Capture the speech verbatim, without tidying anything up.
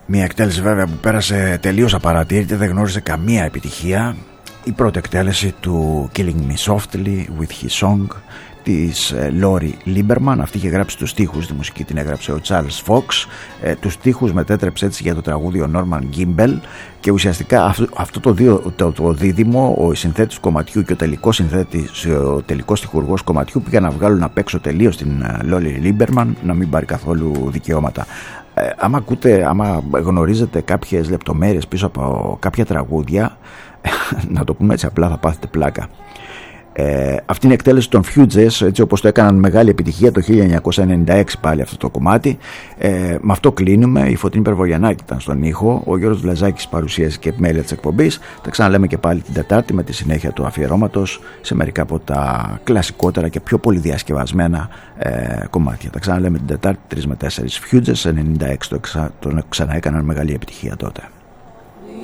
Μια εκτέλεση βέβαια που πέρασε τελείως απαρατήρητη, δεν γνώρισε καμία επιτυχία. Η πρώτη εκτέλεση του Killing Me Softly with His Song της Lori Lieberman. Αυτή είχε γράψει τους στίχους, τη μουσική την έγραψε ο Charles Fox. ε, τους στίχους μετέτρεψε έτσι για το τραγούδι ο Norman Gimbel, και ουσιαστικά αυτό, αυτό το, δύο, το, το δίδυμο, ο συνθέτης του κομματιού και ο τελικός συνθέτης, ο τελικός στιχουργός κομματιού, πήγαν να βγάλουν απ' έξω τελείως την Lori Lieberman, να μην πάρει καθόλου δικαιώματα. Ε, άμα ακούτε, άμα γνωρίζετε κάποιες λεπτομέρειες πίσω από κάποια τραγούδια, να το πούμε έτσι απλά, θα πάθετε πλάκα. Ε, αυτή είναι η εκτέλεση των Fugees, έτσι όπως το έκαναν μεγάλη επιτυχία το χίλια εννιακόσια ενενήντα έξι πάλι αυτό το κομμάτι. Ε, με αυτό κλείνουμε. Η Φωτεινή Περβογιαννάκη ήταν στον ήχο, ο Γιώργος Βλαζάκης παρουσίασε και επιμέλεια της εκπομπής. Τα ξαναλέμε και πάλι την Τετάρτη με τη συνέχεια του αφιερώματος σε μερικά από τα κλασικότερα και πιο πολυδιασκευασμένα ε, κομμάτια. Τα ξαναλέμε την Τετάρτη τρεις με τέσσερις. Fugees ενενήντα έξι, το, εξα, το ξαναέκαναν μεγάλη επιτυχία τότε.